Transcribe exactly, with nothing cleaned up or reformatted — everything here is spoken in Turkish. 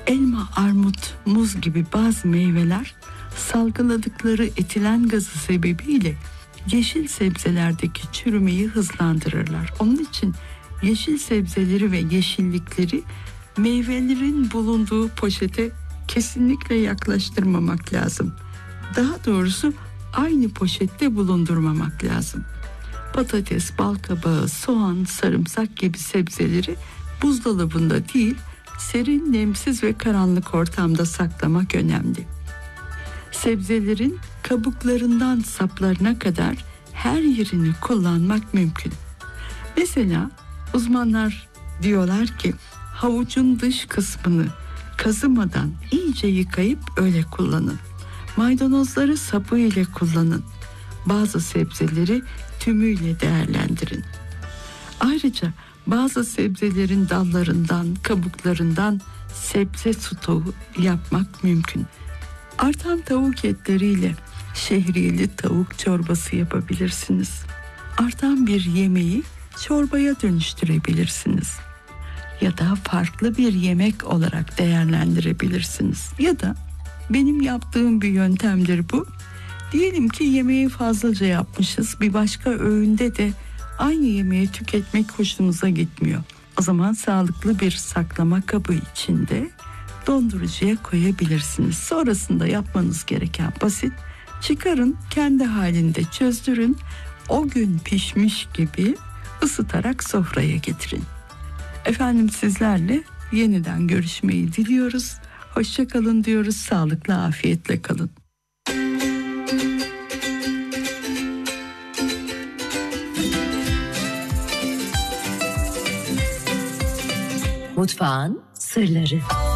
Elma, armut, muz gibi bazı meyveler salgıladıkları etilen gazı sebebiyle yeşil sebzelerdeki çürümeyi hızlandırırlar. Onun için yeşil sebzeleri ve yeşillikleri meyvelerin bulunduğu poşete kesinlikle yaklaştırmamak lazım. Daha doğrusu aynı poşette bulundurmamak lazım. Patates, balkabağı, soğan, sarımsak gibi sebzeleri buzdolabında değil, serin, nemsiz ve karanlık ortamda saklamak önemli. Sebzelerin kabuklarından saplarına kadar her yerini kullanmak mümkün. Mesela uzmanlar diyorlar ki havucun dış kısmını kazımadan iyice yıkayıp öyle kullanın. Maydanozları sapı ile kullanın. Bazı sebzeleri tümüyle değerlendirin. Ayrıca bazı sebzelerin dallarından, kabuklarından sebze stoğu yapmak mümkün. Artan tavuk etleriyle şehriyeli tavuk çorbası yapabilirsiniz. Artan bir yemeği çorbaya dönüştürebilirsiniz. Ya da farklı bir yemek olarak değerlendirebilirsiniz. Ya da benim yaptığım bir yöntemdir bu. Diyelim ki yemeği fazlaca yapmışız. Bir başka öğünde de aynı yemeği tüketmek hoşumuza gitmiyor. O zaman sağlıklı bir saklama kabı içinde dondurucuya koyabilirsiniz. Sonrasında yapmanız gereken basit. Çıkarın, kendi halinde çözdürün. O gün pişmiş gibi ısıtarak sofraya getirin. Efendim sizlerle yeniden görüşmeyi diliyoruz. Hoşça kalın diyoruz. Sağlıkla, afiyetle kalın. Mutfağın sırları.